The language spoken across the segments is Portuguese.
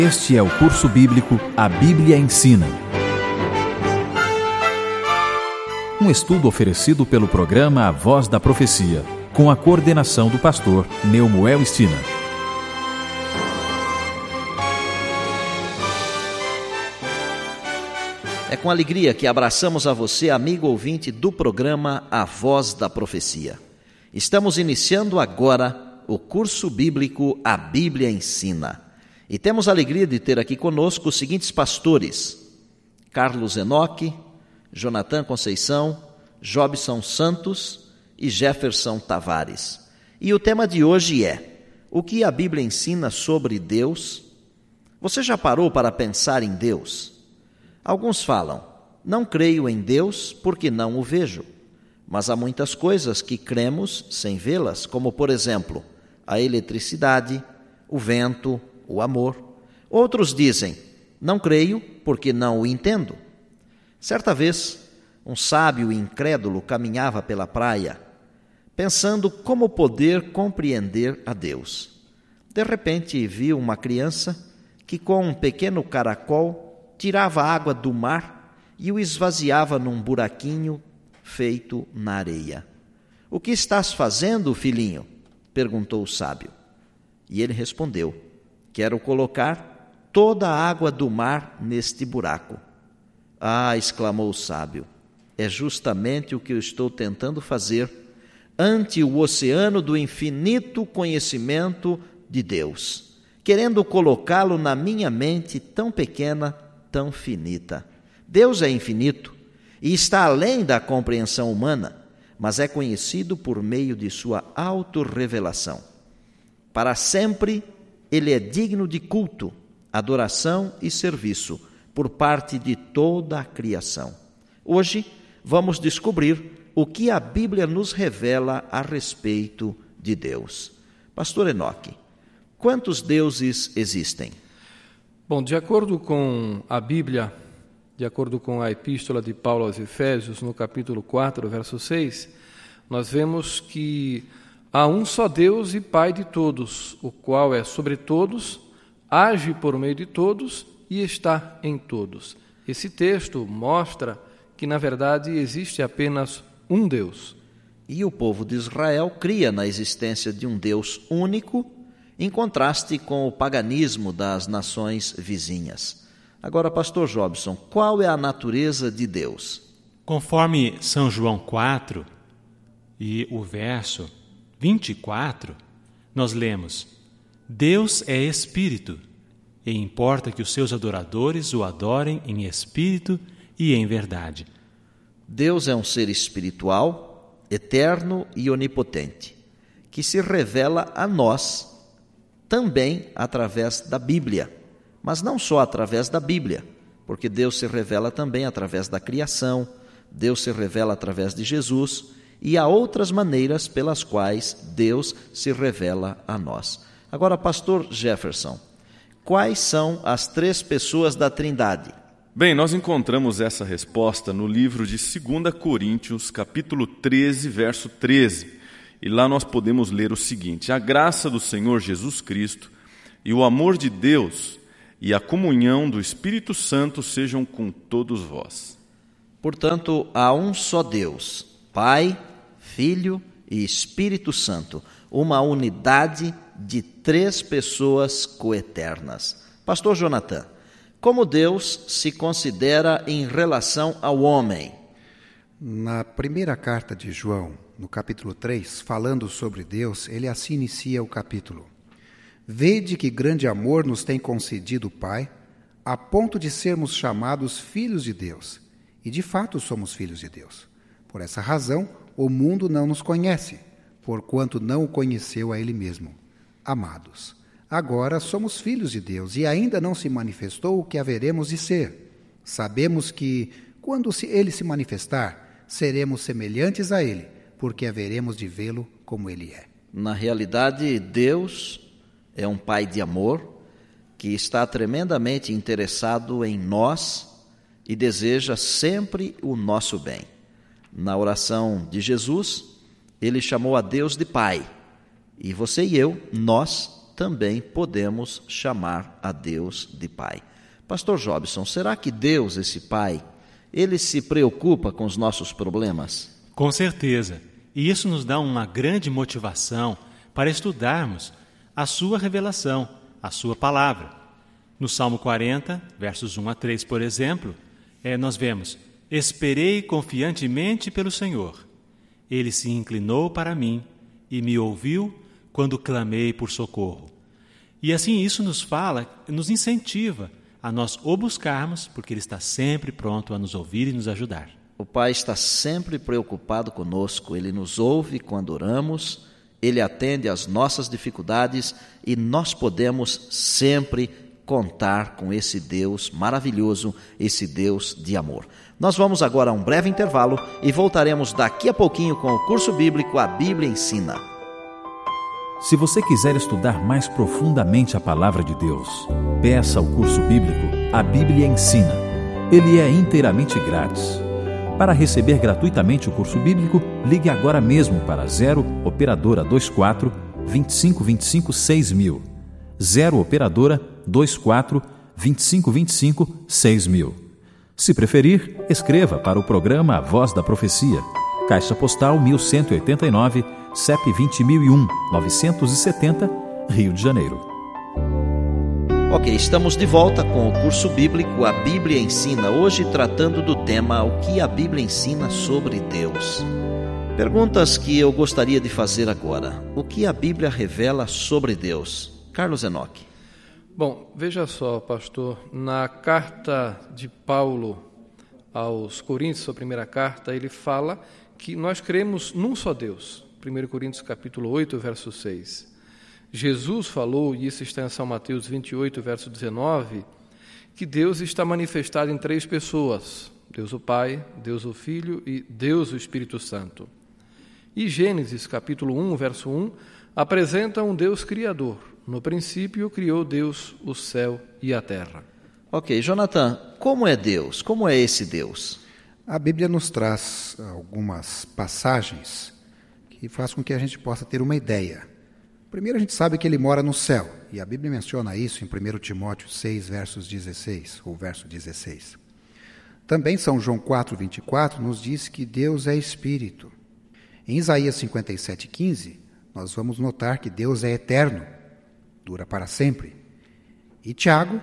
Este é o curso bíblico A Bíblia Ensina. Um estudo oferecido pelo programa A Voz da Profecia, com a coordenação do pastor Neumoel Stina. É com alegria que abraçamos a você, amigo ouvinte do programa A Voz da Profecia. Estamos iniciando agora o curso bíblico A Bíblia Ensina. E temos a alegria de ter aqui conosco os seguintes pastores: Carlos Enoque, Jonathan Conceição, Jobson Santos e Jefferson Tavares. E o tema de hoje é: o que a Bíblia ensina sobre Deus? Você já parou para pensar em Deus? Alguns falam: não creio em Deus porque não o vejo. Mas há muitas coisas que cremos sem vê-las, como, por exemplo, a eletricidade, o vento, o amor. Outros dizem: não creio porque não o entendo. Certa vez, um sábio incrédulo caminhava pela praia, pensando como poder compreender a Deus. De repente, viu uma criança que, com um pequeno caracol, tirava água do mar e o esvaziava num buraquinho feito na areia. "O que estás fazendo, filhinho?" perguntou o sábio. E ele respondeu: "Quero colocar toda a água do mar neste buraco." "Ah!" exclamou o sábio, "é justamente o que eu estou tentando fazer ante o oceano do infinito conhecimento de Deus, querendo colocá-lo na minha mente tão pequena, tão finita. Deus é infinito e está além da compreensão humana, mas é conhecido por meio de sua autorrevelação. Para sempre, ele é digno de culto, adoração e serviço por parte de toda a criação." Hoje, vamos descobrir o que a Bíblia nos revela a respeito de Deus. Pastor Enoque, quantos deuses existem? Bom, de acordo com a Bíblia, de acordo com a Epístola de Paulo aos Efésios, no capítulo 4, verso 6, nós vemos que há um só Deus e Pai de todos, o qual é sobre todos, age por meio de todos e está em todos. Esse texto mostra que, na verdade, existe apenas um Deus. E o povo de Israel cria na existência de um Deus único, em contraste com o paganismo das nações vizinhas. Agora, pastor Jobson, qual é a natureza de Deus? Conforme São João 4 e o verso 24, nós lemos: "Deus é Espírito, e importa que os seus adoradores o adorem em espírito e em verdade." Deus é um ser espiritual, eterno e onipotente, que se revela a nós também através da Bíblia. Mas não só através da Bíblia, porque Deus se revela também através da criação, Deus se revela através de Jesus, e há outras maneiras pelas quais Deus se revela a nós. Agora, pastor Jefferson, quais são as três pessoas da Trindade? Bem, nós encontramos essa resposta no livro de 2 Coríntios, capítulo 13, verso 13. E lá nós podemos ler o seguinte: "A graça do Senhor Jesus Cristo e o amor de Deus e a comunhão do Espírito Santo sejam com todos vós." Portanto, há um só Deus, Pai, Filho e Espírito Santo, uma unidade de três pessoas coeternas. Pastor Jonathan, como Deus se considera em relação ao homem? Na primeira carta de João, no capítulo 3, falando sobre Deus, ele assim inicia o capítulo: "Vede que grande amor nos tem concedido o Pai, a ponto de sermos chamados filhos de Deus. E de fato somos filhos de Deus. Por essa razão, o mundo não nos conhece, porquanto não o conheceu a ele mesmo. Amados, agora somos filhos de Deus, e ainda não se manifestou o que haveremos de ser. Sabemos que, quando ele se manifestar, seremos semelhantes a ele, porque haveremos de vê-lo como ele é." Na realidade, Deus é um Pai de amor que está tremendamente interessado em nós e deseja sempre o nosso bem. Na oração de Jesus, ele chamou a Deus de Pai. E você e eu, nós também podemos chamar a Deus de Pai. Pastor Jobson, será que Deus, esse Pai, Ele se preocupa com os nossos problemas? Com certeza. E isso nos dá uma grande motivação para estudarmos a sua revelação, a sua palavra. No Salmo 40, versos 1 a 3, por exemplo, nós vemos: esperei confiantemente pelo Senhor. Ele se inclinou para mim e me ouviu quando clamei por socorro. E assim isso nos fala, nos incentiva a nós o buscarmos, porque Ele está sempre pronto a nos ouvir e nos ajudar. O Pai está sempre preocupado conosco, Ele nos ouve quando oramos, Ele atende às nossas dificuldades e nós podemos sempre contar com esse Deus maravilhoso, esse Deus de amor. Nós vamos agora a um breve intervalo e voltaremos daqui a pouquinho com o curso bíblico A Bíblia Ensina. Se você quiser estudar mais profundamente a palavra de Deus, peça o curso bíblico A Bíblia Ensina. Ele é inteiramente grátis. Para receber gratuitamente o curso bíblico, ligue agora mesmo para 0 Operadora 24 2525 6000. 0 Operadora 24 2525 6000. Se preferir, escreva para o programa A Voz da Profecia. Caixa Postal 1189, CEP 20001 970, Rio de Janeiro. Ok, estamos de volta com o curso bíblico A Bíblia Ensina, hoje tratando do tema O que a Bíblia ensina sobre Deus. Perguntas que eu gostaria de fazer agora. O que a Bíblia revela sobre Deus? Carlos Enoque. Bom, veja só, pastor, na carta de Paulo aos Coríntios, sua primeira carta, ele fala que nós cremos num só Deus. 1 Coríntios capítulo 8, verso 6. Jesus falou, e isso está em São Mateus 28, verso 19, que Deus está manifestado em 3 pessoas: Deus o Pai, Deus o Filho e Deus o Espírito Santo. E Gênesis capítulo 1, verso 1, apresenta um Deus criador. No princípio criou Deus o céu e a terra. Ok, Jonathan, como é Deus? Como é esse Deus? A Bíblia nos traz algumas passagens que faz com que a gente possa ter uma ideia. Primeiro, a gente sabe que Ele mora no céu, e a Bíblia menciona isso em 1 Timóteo 6, versos 16, ou verso 16. Também São João 4, 24, nos diz que Deus é Espírito. Em Isaías 57, 15, nós vamos notar que Deus é eterno, dura para sempre. E Tiago,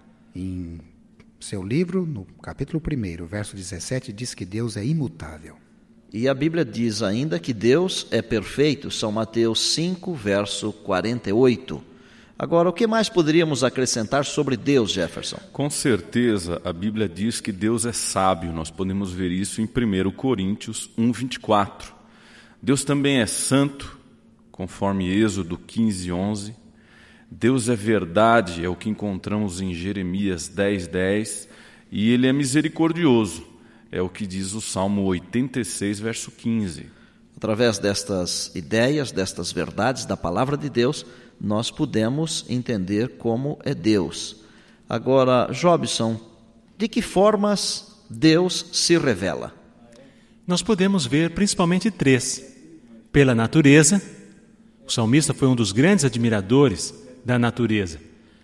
em seu livro, no capítulo 1, verso 17, diz que Deus é imutável. E a Bíblia diz ainda que Deus é perfeito, São Mateus 5, verso 48. Agora, o que mais poderíamos acrescentar sobre Deus, Jefferson? Com certeza, a Bíblia diz que Deus é sábio. Nós podemos ver isso em 1 Coríntios 1, 24. Deus também é santo, conforme Êxodo 15, 11. Deus é verdade, é o que encontramos em Jeremias 10, 10. E Ele é misericordioso. É o que diz o Salmo 86, verso 15. Através destas ideias, destas verdades da palavra de Deus, nós podemos entender como é Deus. Agora, Jobson, de que formas Deus se revela? Nós podemos ver principalmente 3. Pela natureza, o salmista foi um dos grandes admiradores da natureza.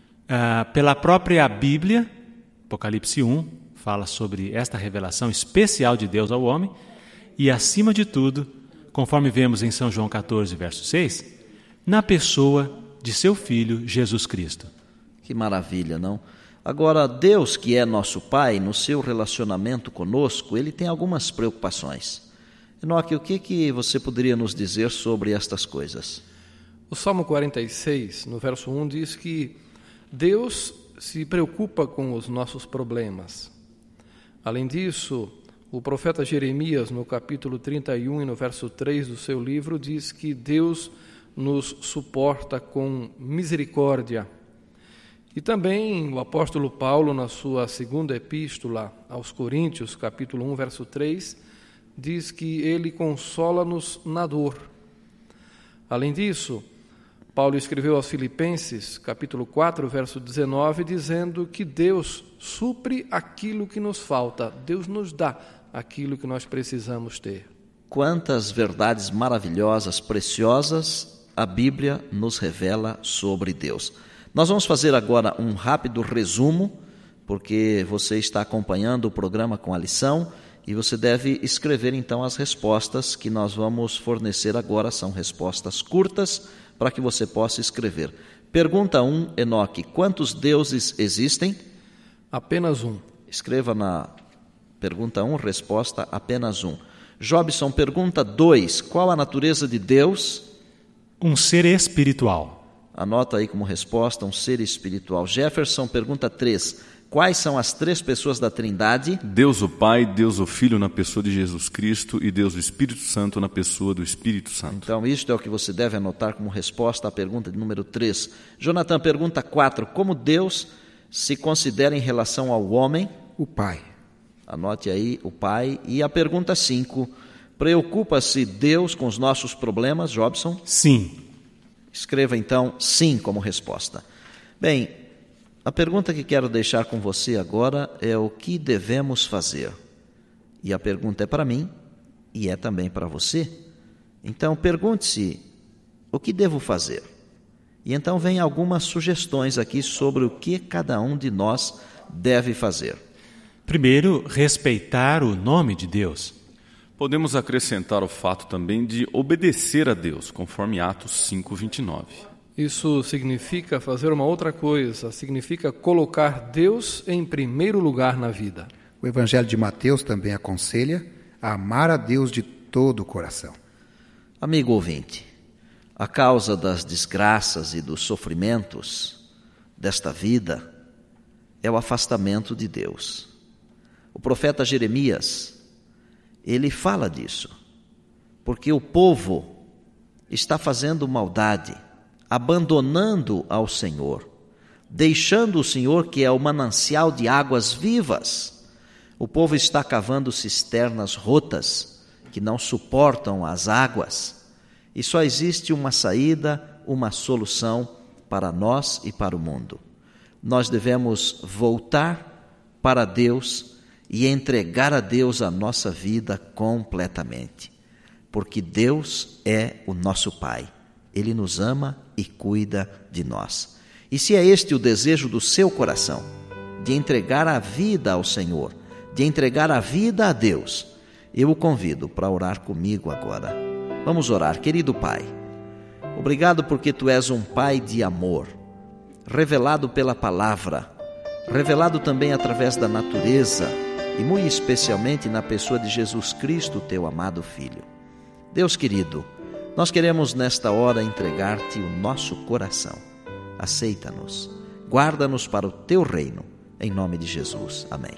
Pela própria Bíblia, Apocalipse 1, fala sobre esta revelação especial de Deus ao homem, e acima de tudo, conforme vemos em São João 14, verso 6, na pessoa de seu Filho, Jesus Cristo. Que maravilha, não? Agora, Deus, que é nosso Pai, no seu relacionamento conosco, Ele tem algumas preocupações. Enoque, o que você poderia nos dizer sobre estas coisas? O Salmo 46, no verso 1, diz que Deus se preocupa com os nossos problemas. Além disso, o profeta Jeremias, no capítulo 31 e no verso 3 do seu livro, diz que Deus nos suporta com misericórdia. E também o apóstolo Paulo, na sua segunda epístola aos Coríntios, capítulo 1, verso 3, diz que Ele consola-nos na dor. Além disso, Paulo escreveu aos Filipenses, capítulo 4, verso 19, dizendo que Deus supre aquilo que nos falta. Deus nos dá aquilo que nós precisamos ter. Quantas verdades maravilhosas, preciosas, a Bíblia nos revela sobre Deus. Nós vamos fazer agora um rápido resumo, porque você está acompanhando o programa com a lição e você deve escrever então as respostas que nós vamos fornecer agora. São respostas curtas para que você possa escrever. Pergunta 1, Enoque: quantos deuses existem? Apenas um. Escreva na pergunta 1, resposta apenas um. Jobson, pergunta 2, qual a natureza de Deus? Um ser espiritual. Anota aí como resposta, um ser espiritual. Jefferson, pergunta 3, quais são as 3 pessoas da Trindade? Deus o Pai, Deus o Filho na pessoa de Jesus Cristo e Deus o Espírito Santo na pessoa do Espírito Santo. Então, isto é o que você deve anotar como resposta à pergunta de número 3. Jonathan, pergunta 4, como Deus se considera em relação ao homem? O Pai. Anote aí o Pai. E a pergunta 5, preocupa-se Deus com os nossos problemas, Jobson? Sim. Escreva então sim como resposta. Bem, a pergunta que quero deixar com você agora é o que devemos fazer. E a pergunta é para mim e é também para você. Então pergunte-se, o que devo fazer? E então vem algumas sugestões aqui sobre o que cada um de nós deve fazer. Primeiro, respeitar o nome de Deus. Podemos acrescentar o fato também de obedecer a Deus, conforme Atos 5:29. Isso significa fazer uma outra coisa, significa colocar Deus em primeiro lugar na vida. O Evangelho de Mateus também aconselha a amar a Deus de todo o coração. Amigo ouvinte, a causa das desgraças e dos sofrimentos desta vida é o afastamento de Deus. O profeta Jeremias, ele fala disso, porque o povo está fazendo maldade, abandonando ao Senhor, deixando o Senhor, que é o manancial de águas vivas. O povo está cavando cisternas rotas, que não suportam as águas, e só existe uma saída, uma solução para nós e para o mundo. Nós devemos voltar para Deus e entregar a Deus a nossa vida completamente, porque Deus é o nosso Pai. Ele nos ama e cuida de nós. E se é este o desejo do seu coração, de entregar a vida ao Senhor, de entregar a vida a Deus, eu o convido para orar comigo agora. Vamos orar. Querido Pai, obrigado porque Tu és um Pai de amor, revelado pela palavra, revelado também através da natureza e muito especialmente na pessoa de Jesus Cristo, Teu amado Filho. Deus querido, nós queremos nesta hora entregar-Te o nosso coração. Aceita-nos, guarda-nos para o Teu reino, em nome de Jesus. Amém.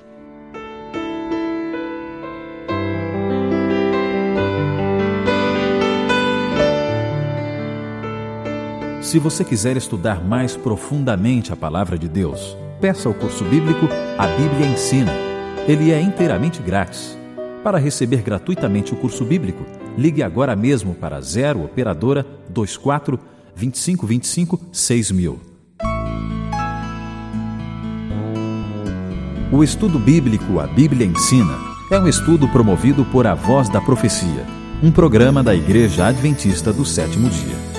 Se você quiser estudar mais profundamente a Palavra de Deus, peça o curso bíblico A Bíblia Ensina. Ele é inteiramente grátis. Para receber gratuitamente o curso bíblico, ligue agora mesmo para 0 operadora 24 2525 6000. O estudo bíblico A Bíblia Ensina é um estudo promovido por A Voz da Profecia, um programa da Igreja Adventista do Sétimo Dia.